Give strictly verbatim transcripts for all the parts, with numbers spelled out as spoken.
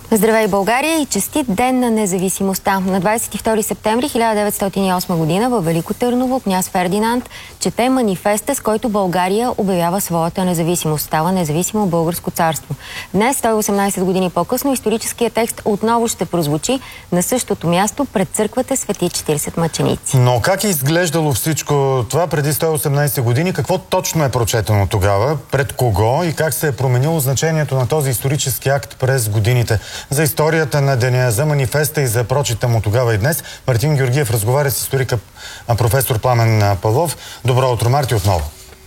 Здравей, България, и честит ден на независимостта! На двадесет и втори септември хиляда деветстотин и осма година във Велико Търново княз Фердинанд чете манифеста, с който България обявява своята независимост. Става независимо българско царство. Днес, сто и осемнадесет години по-късно, историческият текст отново ще прозвучи на същото място пред църквата Свети четиридесет мъченици. Но как е изглеждало всичко това преди сто и осемнадесет години? Какво точно е прочетено тогава? Пред кого и как се е променило значението на този исторически акт през годините? За историята на деня, за манифеста и за прочита му тогава и днес, Мартин Георгиев разговаря с историка професор Пламен Павлов. Добро утро, Марти, отново.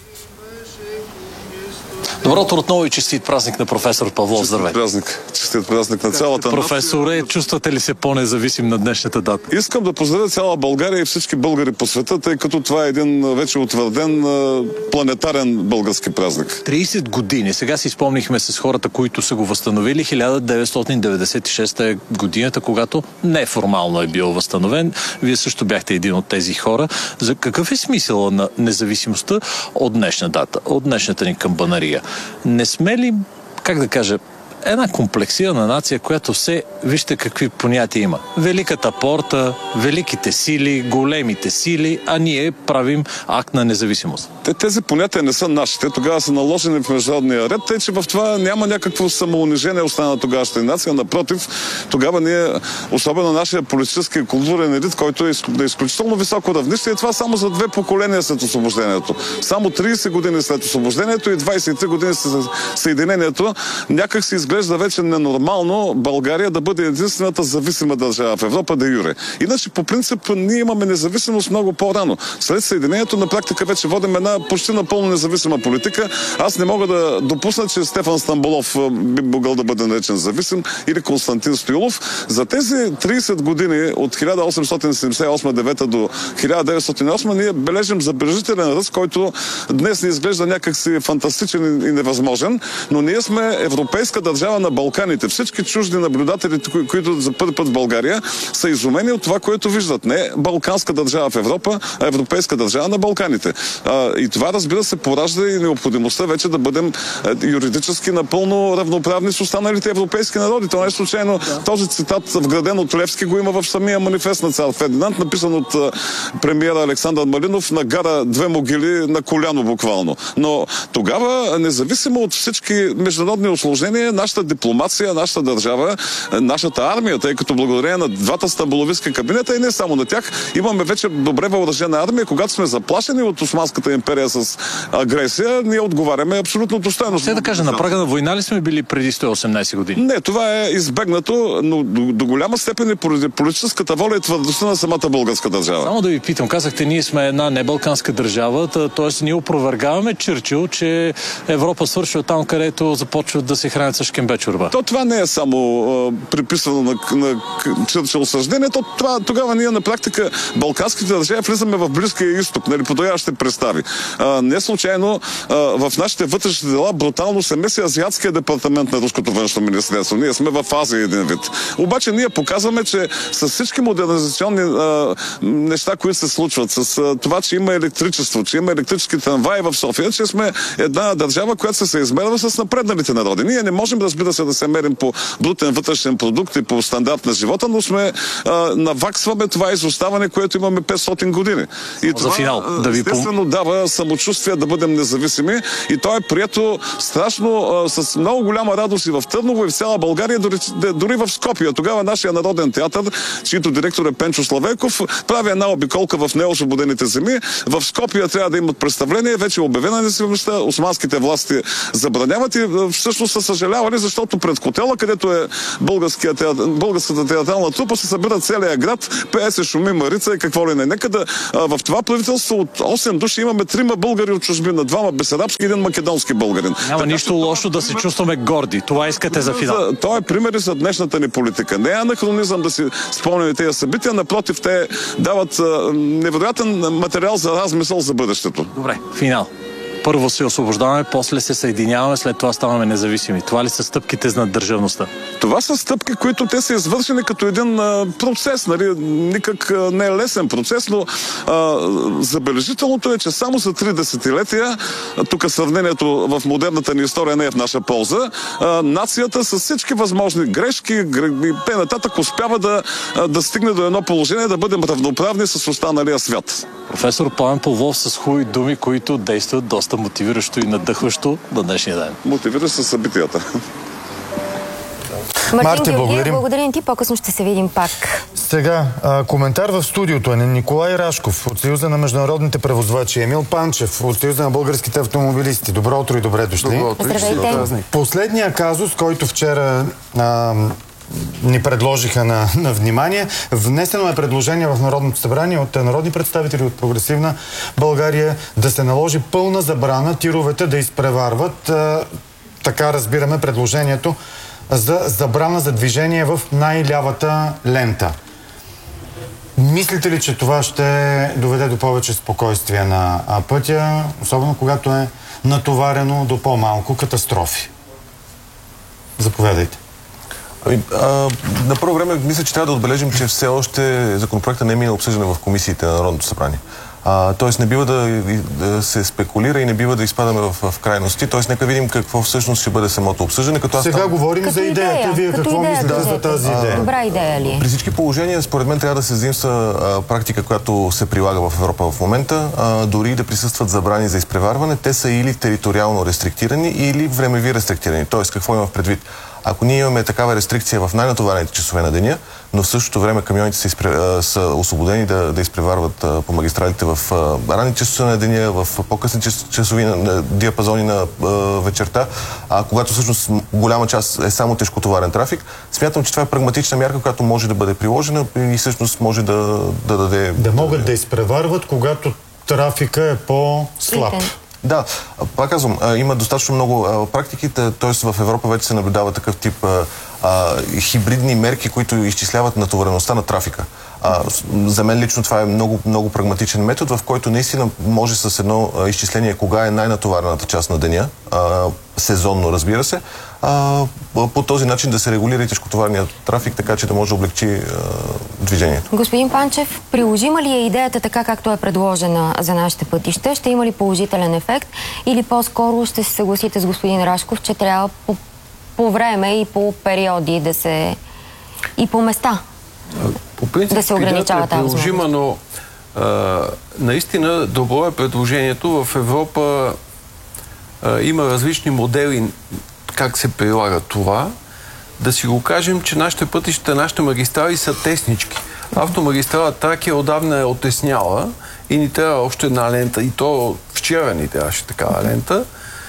Добро утро отново и честит празник на професор Павлов. Здравей. Празник. Честит празник на цялата нация. Професоре, чувствате ли се по-независим на днешната дата? Искам да поздравя цяла България и всички българи по света, тъй като това е един вече утвърден планетарен български празник. тридесет години. Сега си спомнихме с хората, които са го възстановили. хиляда деветстотин деветдесет и шеста е годината, когато неформално е бил възстановен. Вие също бяхте един от тези хора. За какъв е смисъл на независимостта от днешна дата, от днешната ни камбанария? Не сме ли, как да кажа, една комплексирана нация, която все, вижте какви понятия има. Великата порта, великите сили, големите сили, а ние правим акт на независимост. Те, тези понятия не са нашите. Тогава са наложени в международния ред, тъй че в това няма някакво самоунижение от страна на тогавашната нация. Напротив, тогава ние, особено нашия политически и културен елит, който е на изключително високо равнище, и това само за две поколения след освобождението. Само тридесет години след освобождението и двадесет и три години след съединението, някак се изглежда вече ненормално България да бъде единствената зависима държава в Европа де юре. Иначе по принцип ние имаме независимост много по-рано. След съединението на практика вече водим една почти напълно независима политика. Аз не мога да допусна, че Стефан Стамболов би могъл да бъде наречен зависим или Константин Стоилов. За тези тридесет години от хиляда осемстотин седемдесет и осма девета до хиляда деветстотин и осма ние бележим забележителен ръст, който днес не изглежда някакси фантастичен и невъзможен, но ние сме европейска държава на Балканите. Всички чужди наблюдатели, кои, които за първи път в България, са изумени от това, което виждат. Не балканска държава в Европа, а европейска държава на Балканите. А, и това, разбира се, поражда и необходимостта вече да бъдем е, юридически напълно равноправни с останалите европейски народи. Това не е случайно. Да. Този цитат, вграден от Левски, го има в самия манифест на цар Фердинанд, написан от е, премиера Александър Малинов на гара Две могили на коляно буквално. Но тогава, независимо от всички международни усложнения, нашата дипломация, нашата държава, нашата армия, тъй като благодарение на двата стамболовистки кабинета и не само на тях, имаме вече добре въоръжена армия. Когато сме заплашени от Османската империя с агресия, ние отговаряме абсолютно достойно. Ще да кажа, на прага на война ли сме били преди сто и осемнадесет години? Не, това е избегнато, но до, до голяма степен и поради политическата воля и твърдостта на самата българска държава. Само да ви питам, казахте, ние сме една небалканска държава, т.е. ние опровергаваме Чърчил, че Европа свършва там, където започват да се хранят с шкембечурба. То това не е само а, приписвано на, на Чърчил съждение, то това, тогава ние на практика балканските държави влизаме в Близкия изток, нали, подобяващи представи. А, не случайно а, в нашите вътрешни дела брутално се меси азиатския департамент на руското външно министерство. Ние сме в Азия един вид. Обаче ние показваме, че с всички модернизационни а, неща, които се случват, с а, това, че има електричество, че има електрически трамваи в София, че сме една държава, която се съизмерва с напредналите народи. Ние не можем, разбира се, да се мерим по брутен вътрешен продукт и по стандарт на живота, но сме а, наваксваме това изоставане, което имаме петстотин години. И това, за финал, да ви естествено, дава самочувствие да бъдем независими и то е прието страшно а, с много голяма радост и в Търново, и в цяла България, дори, дори в Скопия. Тогава нашия народен театър, чието директор е Пенчо Славейков, прави една обиколка в неосвободените земи. В Скопия трябва да имат представление, вече е обявена независимостта, османските власти забраняват и всъщност са съжалявали, защото пред хотела, където е българската театрална трупа, се събира целия град, пее се, шуми, марица и какво ли не. Нека да а, в това правителство от осем души имаме трима българи от чужбина, двама бесарабски и един македонски българин. Няма така, нищо лошо да се чувстваме горди. Това искате за финал. Това е пример и за днешната ни политика. Не е анахронизъм да си спомняме тези събития, напротив, те дават а, невероятен материал за размисъл за бъдещето. Добре, финал. първо се освобождаваме, после се съединяваме, след това ставаме независими. Това ли са стъпките на държавността? Това са стъпки, които те са извършени като един а, процес. Нали? Никак а, не е лесен процес, но а, забележителното е, че само за три десетилетия, тук сравнението в модерната ни история не е в наша полза, а, нацията с всички възможни грешки и т.н. успява да, да стигне до едно положение, да бъдем равноправни с останалия свят. Професор Пламен Павлов с хубави думи, които действат доста мотивиращо и надъхващо на днешния ден. Мотивира с събитията. Мартин Георгиев, благодарим ти. По-късно ще се видим пак. Сега, а, коментар в студиото е на Николай Рашков от Съюза на международните превозвачи, Емил Панчев от Съюза на българските автомобилисти. Добро утро и добре дошли. Добро утро. Здравейте. Последния казус, който вчера а, ни предложиха на, на внимание, внесено е предложение в Народното събрание от народни представители от Прогресивна България да се наложи пълна забрана тировете да изпреварват. А, така разбираме предложението за забрана за движение в най-лявата лента. Мислите ли, че това ще доведе до повече спокойствие на пътя, особено когато е натоварено до по-малко катастрофи? Заповядайте. Ами, а, на първо време мисля, че трябва да отбележим, че все още законопроектът не е минал обсъждане в комисиите на Народното събрание. А, тоест не бива да, да се спекулира и не бива да изпадаме в, в крайности. Тоест нека видим какво всъщност ще бъде самото обсъждане. Като Сега аз... говорим като за идеята. идея. Вие като какво идея, мислите да, за тази а, идея? Добра идея ли? При всички положения, според мен, трябва да се заимства а, практика, която се прилага в Европа в момента. А, дори да присъстват забрани за изпреварване, те са или териториално рестриктирани, или времеви рестриктирани. Тоест, какво има в предвид? Ако ние имаме такава рестрикция в най-натоварените часове на деня, но в същото време камионите са, изпре... са освободени да, да изпреварват а, по магистралите в а, ранни часове на деня, в по-късни часови на, на диапазони на а, вечерта, а когато всъщност голяма част е само тежкотоварен трафик, смятам, че това е прагматична мярка, която може да бъде приложена и всъщност може да, да даде... Да могат да изпреварват, когато трафика е по-слаб. Да, пак казвам, има достатъчно много практики, т.е. в Европа вече се наблюдава такъв тип а, а, хибридни мерки, които изчисляват натовареността на трафика. А, за мен лично това е много, много прагматичен метод, в който наистина може с едно а, изчисление кога е най-натоварената част на деня, а, сезонно разбира се, а, по този начин да се регулира и тежкотоварният трафик, така че да може да облегчи а, движението. Господин Панчев, приложима ли е идеята така, както е предложена за нашите пътища? Ще има ли положителен ефект? Или по-скоро ще се съгласите с господин Рашков, че трябва по, по време и по периоди да се... и по места по принцип, да се ограничава тази възможност? Е приложима, но а, наистина добро е предложението. В Европа а, има различни модели как се прилага това. Да си го кажем, че нашите пътища, нашите магистрали са теснички. Автомагистрала Тракия отдавна е отесняла и ни трябва още една лента. И то вчера ни трябваше такава лента.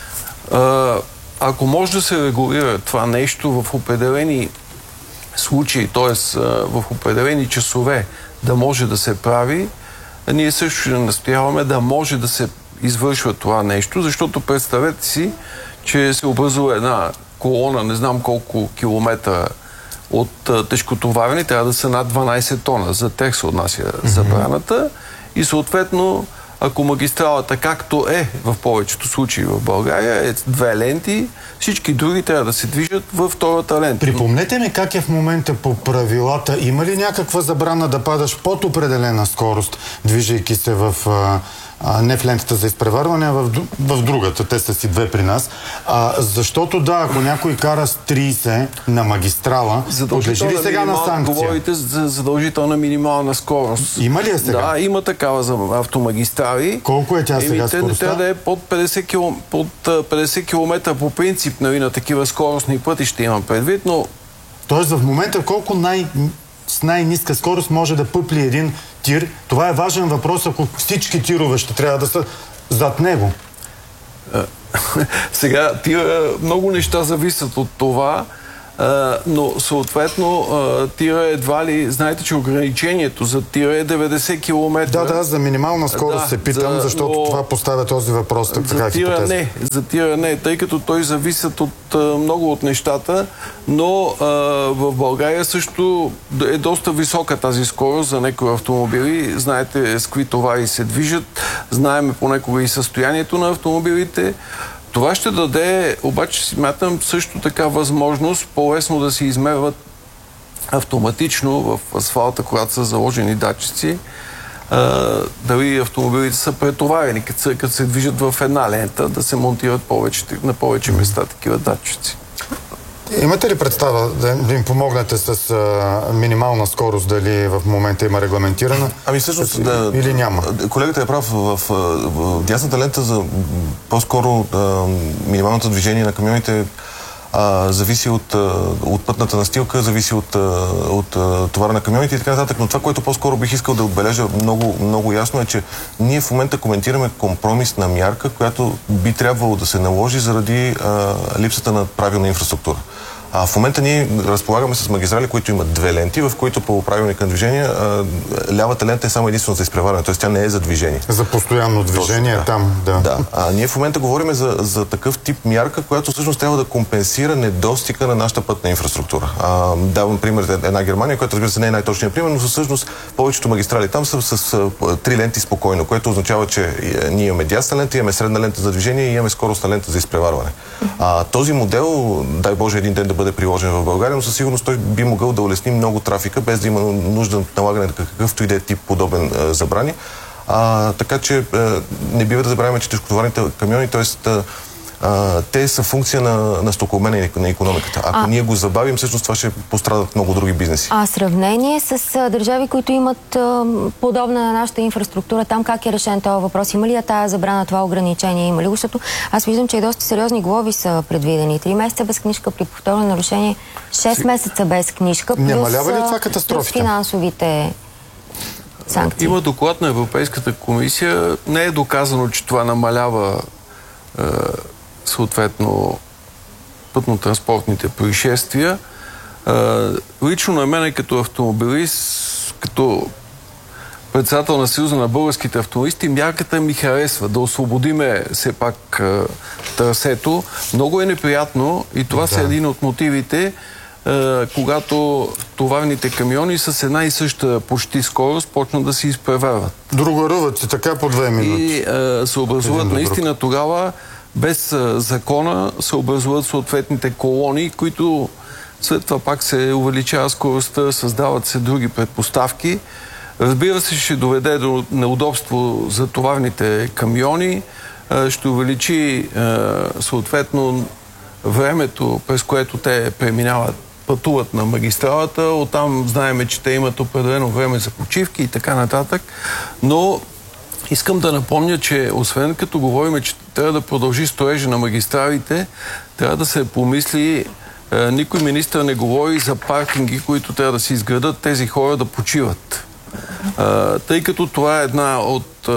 А, ако може да се регулира това нещо в определени случаи, т.е. в определени часове да може да се прави, ние също ще настояваме да може да се извършва това нещо, защото представете си, че се образува една колона, не знам колко километра от тежкотоварени, трябва да са над дванайсет тона. За тях се отнася забраната и съответно, ако магистралата, както е в повечето случаи в България, е две ленти, всички други трябва да се движат във втората лента. Припомнете ми как е в момента по правилата. Има ли някаква забрана да падаш под определена скорост, движейки се в... А, а, не в лентата за изпреварване, а в, в другата. Те са си две при нас. А, защото да, ако някой кара с трийсет на магистрала, подлежи ли сега на санкция? Говорите за задължителна минимална скорост. Има ли е сега? Да, има такава за автомагистрали. Колко е тя сега скоростта? Трябва да е под петдесет километра по принцип, нали, на такива скоростни пътища имам предвид, но... Тоест в момента колко най... с най-ниска скорост може да пъпли един тир? Това е важен въпрос, ако всички тирове ще трябва да са зад него. Сега, тия много неща зависят от това. А, но съответно а, тира едва ли, знаете, че ограничението за тира е деветдесет километра. Да, да, за минимална скорост да, се питам, за, защото но... това поставя този въпрос. Така за тира не, за тира не, тъй като той зависят от а, много от нещата, но а, в България също е доста висока тази скорост за някои автомобили. Знаете с какви товари се движат, знаеме понякога и състоянието на автомобилите. Това ще даде, обаче смятам също така възможност по-лесно да се измерват автоматично в асфалта, когато са заложени датчици, дали автомобилите са претоварени, като се, като се движат в една лента, да се монтират повече, на повече места такива датчици. Имате ли представа да им помогнете с а, минимална скорост, дали в момента има регламентирана? Ами всъщност да, или няма? Колегата е прав. В, в, в дясната лента за по-скоро минималното движение на камионите а, зависи от, от пътната настилка, зависи от, от, от товара на камионите и така нататък. Но това, което по-скоро бих искал да отбележа много, много ясно е, че ние в момента коментираме компромисна мярка, която би трябвало да се наложи заради а, липсата на правилна инфраструктура. А в момента ние разполагаме с магистрали, които имат две ленти, в които по правилника на движение а, лявата лента е само единствено за изпреварване, т.е. тя не е за движение. За постоянно движение Точно, да. Там, да. Да. А ние в момента говорим за, за такъв тип мярка, която всъщност трябва да компенсира недостига на нашата пътна инфраструктура. А, давам пример една Германия, която разбира се не е най-точният пример, но всъщност повечето магистрали там са с, с три ленти спокойно, което означава, че ние имаме дясна лента, имаме средна лента за движение и имаме скоростна лента за изпреварване. А, този модел, дай Боже един ден да бъде приложен в България, но със сигурност той би могъл да улесни много трафика, без да има нужда от налагане на какъвто и да е тип подобен е, забрани. А, така че е, не бива да забравяме, че тежкотоварните камиони, т.е. А, те са функция на, на стокообмена на икономиката. Ако а... ние го забавим, всъщност това ще пострадат много други бизнеси. А сравнение с а, държави, които имат а, подобна на нашата инфраструктура, там как е решен този въпрос? Има ли я тая забрана, това ограничение? Има ли го? Защото аз виждам, че и доста сериозни глоби са предвидени. Три месеца без книжка при повторно нарушение, шест месеца без книжка, плюс, намалява ли това катастрофите? Плюс финансовите санкции. Има доклад на Европейската комисия. Не е доказано, че това намалява е, съответно пътно-транспортните происшествия. Лично на мен като автомобилист, като председател на Съюза на българските автомобилисти, мярката ми харесва. Да освободиме все пак трасето. Много е неприятно и това да. са един от мотивите, когато товарните камиони с една и съща почти скорост почнат да се изпреварват. Друго ръват си така по две минути. И а, се образуват наистина тогава без а, закона се образуват съответните колони, които след това пак се увеличава скоростта, създават се други предпоставки. Разбира се, ще доведе до неудобство за товарните камиони, а, ще увеличи а, съответно времето, през което те преминават, пътуват на магистралата. Оттам знаеме, че те имат определено време за почивки и така нататък. Но искам да напомня, че освен като говорим, че трябва да продължи строежа на магистралите, трябва да се помисли, е, никой министър не говори за паркинги, които трябва да се изградат тези хора да почиват. Е, тъй като това е една от,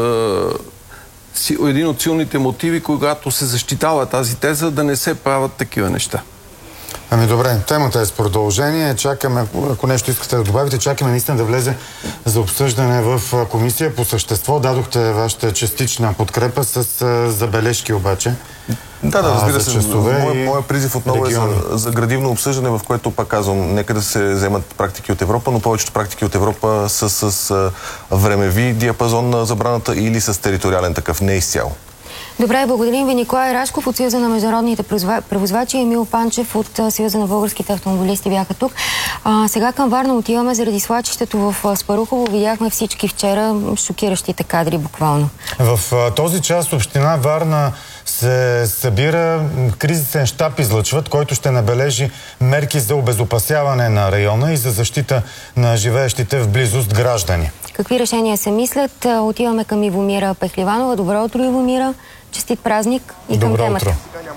е, един от силните мотиви, когато се защитава тази теза, да не се правят такива неща. Ами добре, темата е с продължение. Чакаме, ако нещо искате да добавите, чакаме наистина да влезе за обсъждане в комисия. По същество дадохте вашата частична подкрепа с забележки обаче. Да, да, разбира се. Моя, и... моя призив отново е за, за градивно обсъждане, в което пак казвам, нека да се вземат практики от Европа, но повечето практики от Европа са с времеви диапазон на забраната или с териториален такъв, не изцяло. Добре, благодарим ви. Николай Рашков от Съюза на международните превозвачи и Емил Панчев от Съюза на българските автомобилисти бяха тук. А, сега към Варна отиваме заради свлачището в Спарухово. Видяхме всички вчера шокиращите кадри буквално. В а, този час община Варна се събира кризисен щаб излъчват, който ще набележи мерки за обезопасяване на района и за защита на живеещите в близост граждани. Какви решения се мислят? Отиваме към Ивомира Пехливанова. Добро утро, Ивомира. Честит празник и към Добро темата. утро.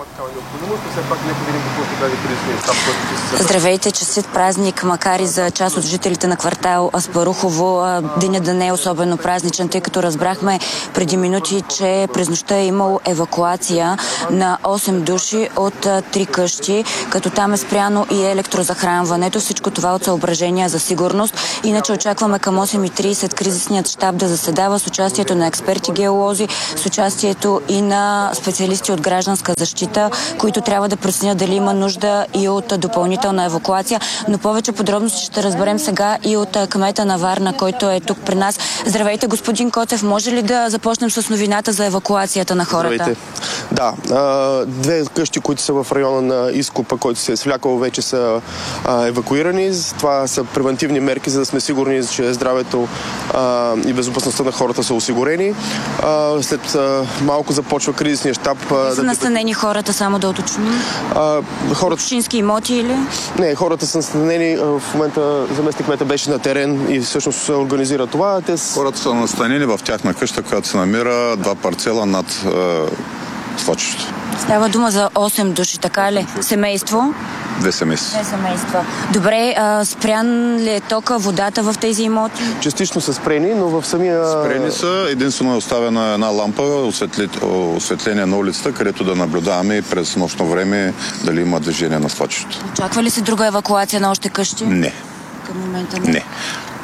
Здравейте, честит празник, макар и за част от жителите на квартал Аспарухово. Денят да не е особено празничен, тъй като разбрахме преди минути, че през нощта е имало евакуация на осем души от три къщи, като там е спряно и електрозахранването. Всичко това от съображения за сигурност. Иначе очакваме към осем и трийсет кризисният щаб да заседава с участието на експерти геолози, с участието и на специалисти от гражданска защита, които трябва да преценят дали има нужда и от допълнителна евакуация. Но повече подробности ще разберем сега и от кмета на Варна, който е тук при нас. Здравейте, господин Коцев. Може ли да започнем с новината за евакуацията на хората? Здравейте. Да, две къщи, които са в района на изкопа, който се е свлякал, вече са евакуирани. Това са превентивни мерки, за да сме сигурни, че здравето и безопасността на хората са осигурени. След малко започва кризисния щаб. Са да... настанени хората, само да уточним? Хората... Общински имоти или? Не, хората са настанени. В момента заместник кмета беше на терен и всъщност се организира това. Те... Хората са настанени в тяхна къща, която се намира два парцела над е, свлачището. Става дума за осем души, така ли? Семейство? Две семейства. Две семейства. Добре, а, спрян ли е тока, водата в тези имоти? Частично са спрени, но в самия... Спрени са. Единствено е оставена една лампа, осветли... осветление на улицата, където да наблюдаваме и през нощно време дали има движение на свлачището. Очаква ли се друга евакуация на още къщи? Не. Към момента не. Не.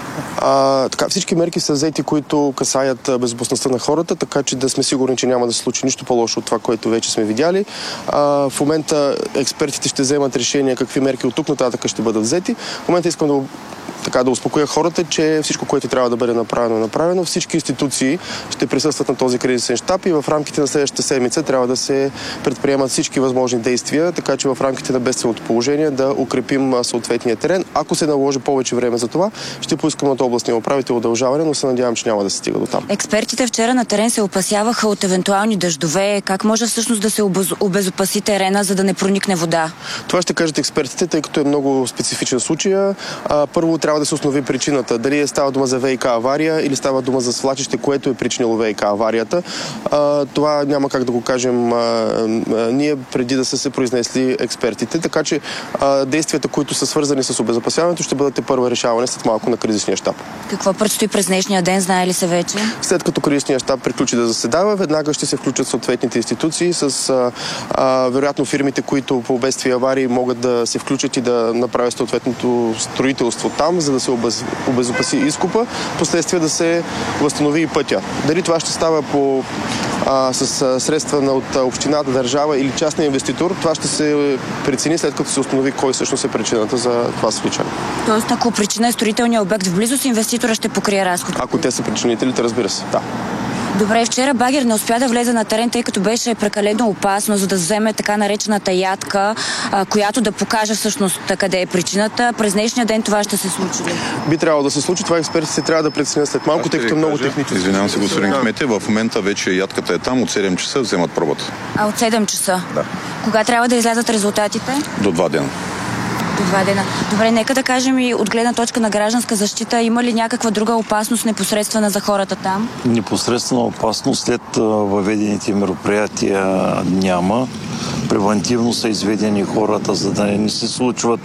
А, така, всички мерки са взети, които касаят безопасността на хората, така че да сме сигурни, че няма да се случи нищо по-лошо от това, което вече сме видяли. А, в момента експертите ще вземат решение какви мерки от тук нататък ще бъдат взети. В момента искам да така да успокоя хората, че всичко, което трябва да бъде направено, е направено. Всички институции ще присъстват на този кризисен щаб и в рамките на следващата седмица трябва да се предприемат всички възможни действия, така че в рамките на бедственото положение да укрепим съответния терен. Ако се наложи повече време за това, ще поискаме от областния управител удължаване, но се надявам, че няма да се стига до там. Експертите вчера на терен се опасяваха от евентуални дъждове. Как може всъщност да се обезопаси терена, за да не проникне вода? Това ще кажат експертите, тъй като е много специфичен случай. Първо трябва да се установи причината. Дали е става дума за ВиК авария или става дума за свлачище, което е причинило ВиК аварията. А, това няма как да го кажем а, а, ние преди да са се произнесли експертите. Така че а, действията, които са свързани с обезопасяването, ще бъдат първо решаване след малко на кризисния щаб. Какво предстои през днешния ден, знае ли се вече? След като кризисния щаб приключи да заседава, веднага ще се включат съответните институции с а, а, вероятно фирмите, които по бедствия аварии могат да се включат и да направят съответното строителство там, за да се обез... обезопаси изкопа, последствие да се възстанови и пътя. Дали това ще става по, а, с а, средства на, от общината, държава или частния инвеститор, това ще се прецени след като се установи кой всъщност е причината за това свличане. Тоест, ако причина е строителния обект в близост, инвеститора ще покрие разходите? Ако те са причинителите, разбира се, да. Добре, вчера багер не успя да влезе на терен, тъй като беше прекалено опасно, за да вземе така наречената ядка, а, която да покаже всъщност къде е причината. През днешния ден това ще се случи ли? Би трябвало да се случи. Това експертите трябва да преценят след малко, тъй като е много технически. Извинявам се, господин Кмете, в момента вече ядката е там, от седем часа вземат пробата. А от седем часа? Да. Кога трябва да излязат резултатите? До два дена. До два дена. Добре, нека да кажем и от гледна точка на гражданска защита, има ли някаква друга опасност непосредствена за хората там? Непосредствена опасност след въведените мероприятия няма. Превентивно са изведени хората, за да не се случват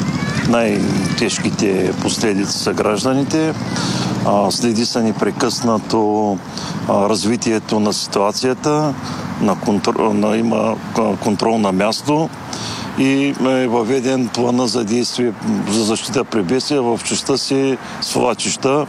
най-тежките последици за гражданите. Следи се непрекъснато развитието на ситуацията, на контрол, на, има контрол на място и е въведен плана за действие за защита при бедствия в частта си свлачища,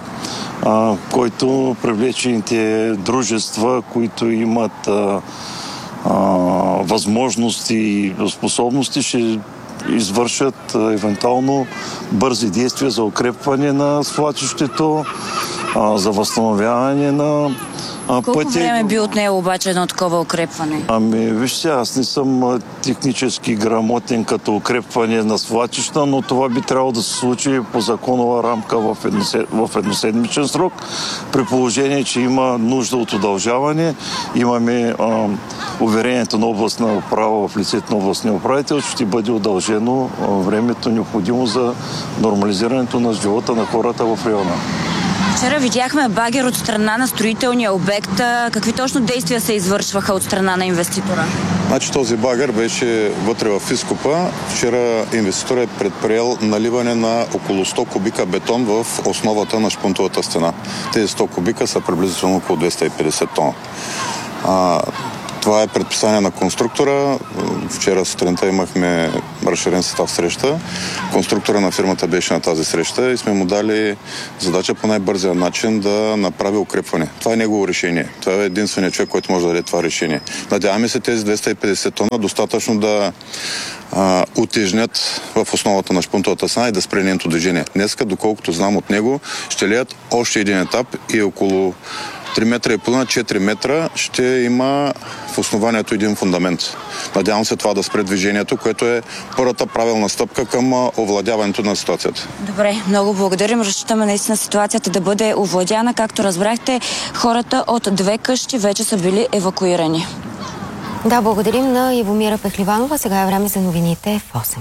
който привлечените дружества, които имат а, а, възможности и способности, ще извършат а, евентуално бързи действия за укрепване на свлачището, а, за възстановяване на Колко пътя... време би отнело обаче едно такова укрепване? Ами, вижте, аз не съм технически грамотен като укрепване на свлачища, но това би трябвало да се случи по законова рамка в, едносед... в едноседмичен срок. При положение, че има нужда от удължаване, имаме а, уверението на областна управа в лицето на областния управител, че ще бъде удължено а, времето необходимо за нормализирането на живота на хората в района. Вчера видяхме багер от страна на строителния обект. Какви точно действия се извършваха от страна на инвеститора? Значи този багер беше вътре в изкопа. Вчера инвеститорът е предприел наливане на около сто кубика бетон в основата на шпунтовата стена. Тези сто кубика са приблизително около двеста и петдесет тона. А, това е предписание на конструктора. Вчера сутринта имахме разширен състав среща. Конструктора на фирмата беше на тази среща и сме му дали задача по най-бързия начин да направи укрепване. Това е негово решение. Това е единственият човек, който може да даде това решение. Надяваме се тези двеста и петдесет тона достатъчно да а, утежнят в основата на шпунтовата стена и да спре нейното движение. Днеска, доколкото знам от него, ще леят още един етап и около три метра и половина, четири метра ще има в основанието един фундамент. Надявам се това да спре движението, което е първата правилна стъпка към овладяването на ситуацията. Добре, много благодарим. Разчитаме наистина ситуацията да бъде овладяна. Както разбрахте, хората от две къщи вече са били евакуирани. Да, благодарим на Ивомира Пехливанова. Сега е време за новините в осем.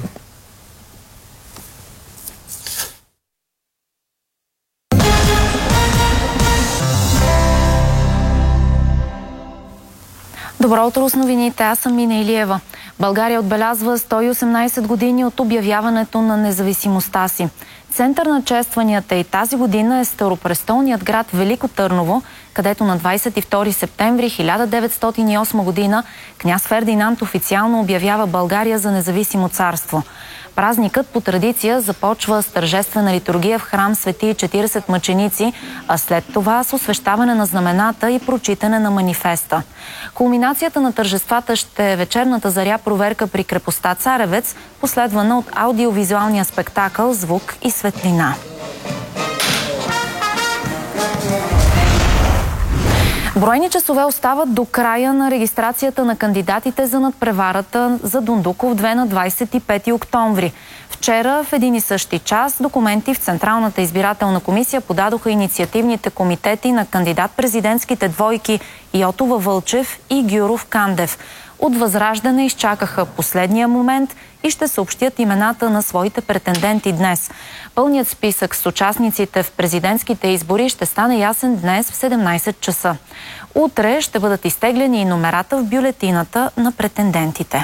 Добро утро с новините. Аз съм Мина Илиева. България отбелязва сто и осемнадесет години от обявяването на независимостта си. Център на честванията и тази година е старопрестолният град Велико Търново, където на двадесет и втори септември хиляда деветстотин и осма година княз Фердинанд официално обявява България за независимо царство. Празникът по традиция започва с тържествена литургия в храм Свети четиридесет мъченици, а след това с освещаване на знамената и прочитане на манифеста. Кулминацията на тържествата ще е вечерната заря проверка при крепостта Царевец, последвана от аудиовизуалния спектакъл «Звук и светлина». Броени часове остават до края на регистрацията на кандидатите за надпреварата за Дондуков две на двадесет и пети октомври. Вчера в един и същи час документи в Централната избирателна комисия подадоха инициативните комитети на кандидат-президентските двойки Йотова Вълчев и Гюров Кандев. От Възраждане изчакаха последния момент и ще съобщят имената на своите претенденти днес. Пълният списък с участниците в президентските избори ще стане ясен днес в седемнадесет часа. Утре ще бъдат изтеглени и номерата в бюлетината на претендентите.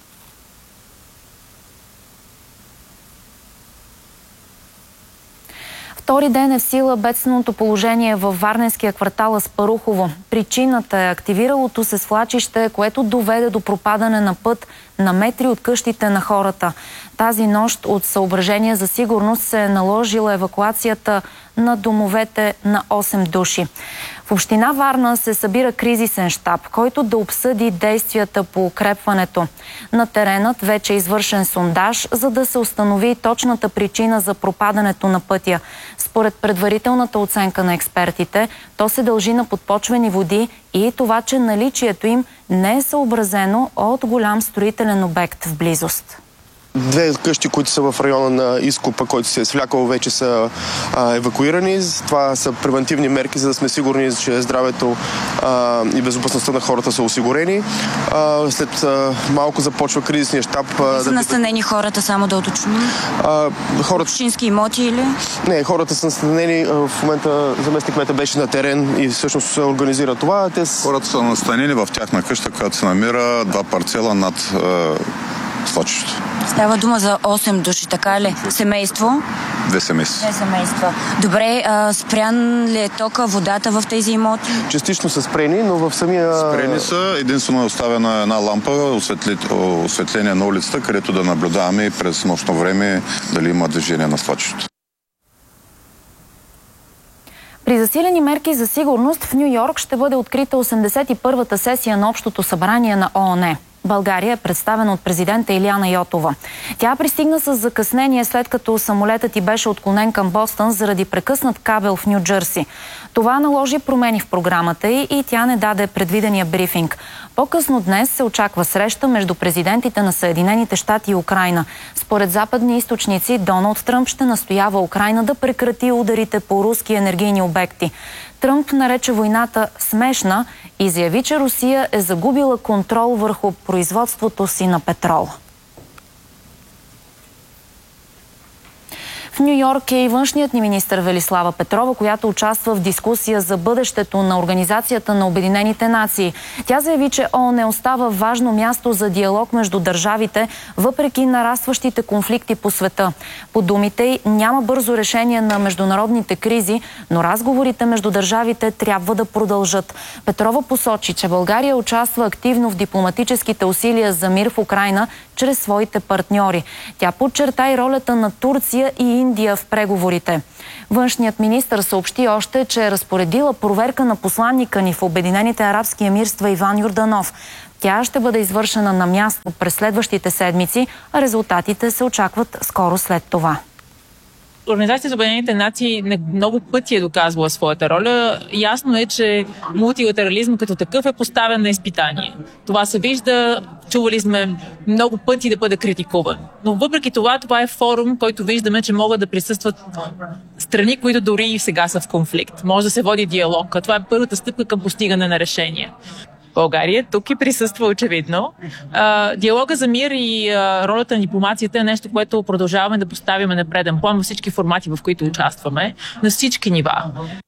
Втори ден е в сила бедственото положение във варненския квартал Аспарухово. Причината е активиралото се свлачище, което доведе до пропадане на път на метри от къщите на хората. Тази нощ от съображение за сигурност се е наложила евакуацията на домовете на осем души. В община Варна се събира кризисен щаб, който да обсъди действията по укрепването. На теренът вече е извършен сондаж, за да се установи точната причина за пропадането на пътя. Според предварителната оценка на експертите, то се дължи на подпочвени води и това, че наличието им не е съобразено от голям строителен обект в близост. Две къщи, които са в района на изкопа, който се е свлякал, вече са а, евакуирани. Това са превентивни мерки, за да сме сигурни, че здравето а, и безопасността на хората са осигурени. А, след а, малко започва кризисния щаб. А, са да... настанени хората, само да уточним? Хората... Общински имоти или? Не, хората са настанени. В момента заместник-кмета беше на терен и всъщност се организира това. Те... Хората са настанени в тяхна къща, която се намира два парцела над свлачището. Става дума за осем души, така ли? Семейство? Две семейства. Две семейства. Добре, а, спрян ли е тока, водата в тези имоти? Частично са спрени, но в самия... Спрени са. Единствено е оставена една лампа, осветли... осветление на улицата, където да наблюдаваме и през нощно време дали има движение на свлачището. При засилени мерки за сигурност в Ню Йорк ще бъде открита осемдесет и първата сесия на Общото събрание на ООН. България е представена от президента Илияна Йотова. Тя пристигна с закъснение, след като самолетът й беше отклонен към Бостън заради прекъснат кабел в Ню Джърси. Това наложи промени в програмата й и тя не даде предвидения брифинг. По-късно днес се очаква среща между президентите на Съединените щати и Украйна. Според западни източници, Доналд Тръмп ще настоява Украйна да прекрати ударите по руски енергийни обекти. Тръмп нарече войната смешна и заяви, че Русия е загубила контрол върху производството си на петрол. В Ню Йорк е и външният ни министър Велислава Петрова, която участва в дискусия за бъдещето на Организацията на Обединените нации. Тя заяви, че ООН остава важно място за диалог между държавите, въпреки нарастващите конфликти по света. По думите й, няма бързо решение на международните кризи, но разговорите между държавите трябва да продължат. Петрова посочи, че България участва активно в дипломатическите усилия за мир в Украйна чрез своите партньори. Тя подчерта и ролята на Турция и Индия в преговорите. Външният министър съобщи още, че е разпоредила проверка на посланника ни в Обединените арабски емирства Иван Йорданов. Тя ще бъде извършена на място през следващите седмици, а резултатите се очакват скоро след това. Организацията за Обединените нации много пъти е доказвала своята роля. Ясно е, че мултилатерализм като такъв е поставен на изпитание. Това се вижда, чували сме много пъти да бъде критикуван. Но въпреки това, това е форум, който виждаме, че могат да присъстват страни, които дори и сега са в конфликт. Може да се води диалог. Това е първата стъпка към постигане на решения. България тук и присъства очевидно. А, диалога за мир и а, ролята на дипломацията е нещо, което продължаваме да поставяме на преден план във всички формати, в които участваме, на всички нива.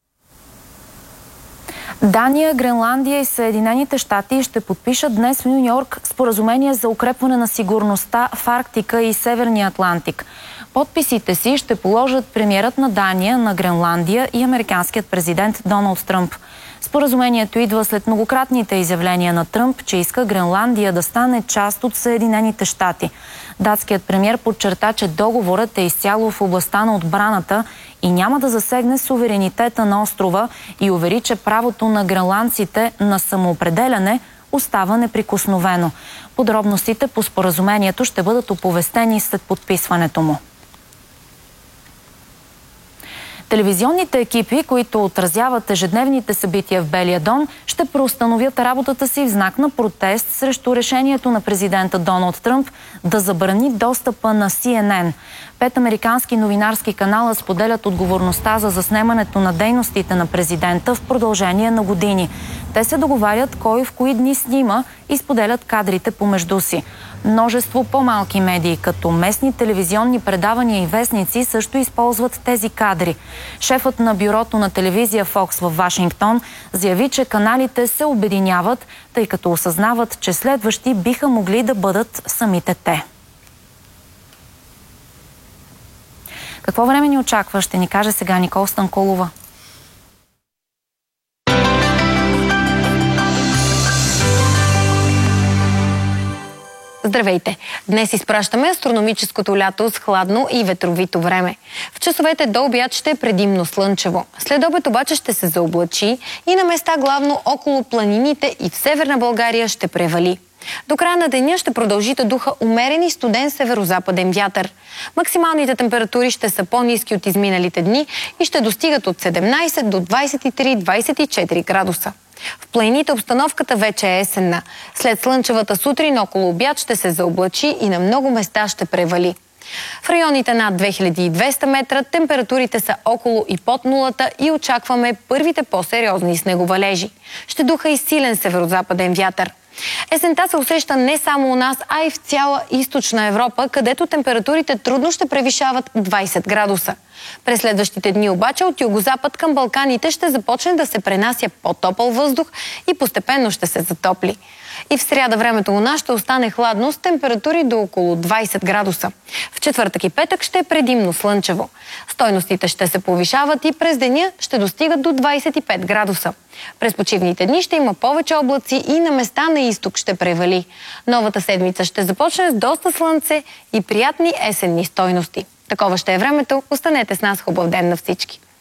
Дания, Гренландия и Съединените щати ще подпишат днес в Ню Йорк споразумение за укрепване на сигурността в Арктика и Северния Атлантик. Подписите си ще положат премиерът на Дания, на Гренландия и американският президент Доналд Тръмп. Споразумението идва след многократните изявления на Тръмп, че иска Гренландия да стане част от Съединените щати. Датският премиер подчерта, че договорът е изцяло в областта на отбраната и няма да засегне суверенитета на острова и увери, че правото на гренландците на самоопределяне остава неприкосновено. Подробностите по споразумението ще бъдат оповестени след подписването му. Телевизионните екипи, които отразяват ежедневните събития в Белия дом, ще преустановят работата си в знак на протест срещу решението на президента Доналд Тръмп да забрани достъпа на Си Ен Ен. Пет американски новинарски канала споделят отговорността за заснемането на дейностите на президента в продължение на години. Те се договарят кой в кои дни снима и споделят кадрите помежду си. Множество по-малки медии, като местни телевизионни предавания и вестници, също използват тези кадри. Шефът на бюрото на телевизия Фокс в Вашингтон заяви, че каналите се обединяват, тъй като осъзнават, че следващи биха могли да бъдат самите те. Какво време ни очаква, ще ни каже сега Никол Станкулова. Здравейте! Днес изпращаме астрономическото лято с хладно и ветровито време. В часовете до обяд ще е предимно слънчево. След обед обаче ще се заоблачи и на места главно около планините и в Северна България ще превали. До края на деня ще продължи да духа умерен и студен северозападен вятър. Максималните температури ще са по-ниски от изминалите дни и ще достигат от седемнайсет до двайсет и три - двайсет и четири градуса. В планините обстановката вече е есенна. След слънчевата сутрин около обяд ще се заоблачи и на много места ще превали. В районите над две хиляди и двеста метра температурите са около и под нулата и очакваме първите по-сериозни снеговалежи. Ще духа и силен северозападен вятър. Есента се усеща не само у нас, а и в цяла източна Европа, където температурите трудно ще превишават двайсет градуса. През следващите дни обаче от югозапад към Балканите ще започне да се пренася по-топъл въздух и постепенно ще се затопли. И в сряда времето у нас ще остане хладно с температури до около двайсет градуса. В четвъртък и петък ще е предимно слънчево. Стойностите ще се повишават и през деня ще достигат до двайсет и пет градуса. През почивните дни ще има повече облаци и на места на изток ще превали. Новата седмица ще започне с доста слънце и приятни есенни стойности. Такова ще е времето. Останете с нас, хубав ден на всички!